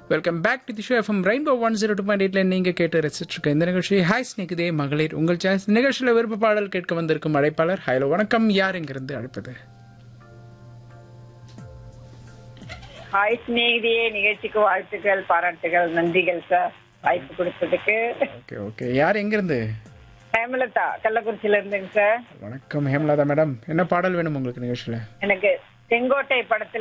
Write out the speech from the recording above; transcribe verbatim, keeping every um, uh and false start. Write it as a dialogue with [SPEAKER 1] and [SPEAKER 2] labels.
[SPEAKER 1] Welcome back to the show FM rainbow one zero two point எயிட்ல நீங்க கேட்டு ரசிச்சுட்டு இருக்க இந்த நிகழ்ச்சி ஹாய் ஸ்நேகிதே மகளிர் உங்கள் சாய்ஸ் நிகழ்ச்சியில் விருப்ப பாடல் கேட்க வந்திருக்கும் அழைப்பாளர் ஹலோ வணக்கம், யார் எங்கிருந்து அழைப்பது?
[SPEAKER 2] ஹாய் ஸ்நேகிதியே, நிகழ்ச்சிக்கு வாழ்த்துக்கள், பாராட்டுகள், நன்றிகள் சார் வாய்ப்பு கொடுத்ததுக்கு.
[SPEAKER 1] ஓகே ஓகே யார் எங்கிருந்து?
[SPEAKER 2] ஹேமலதா கள்ளக்குறிச்சியில இருந்துங்க சார்.
[SPEAKER 1] வணக்கம் ஹேமலதா மேடம், என்ன பாடல் வேணும் உங்களுக்கு நிகழ்ச்சியில்?
[SPEAKER 2] எனக்கு செங்கோட்டை படத்துல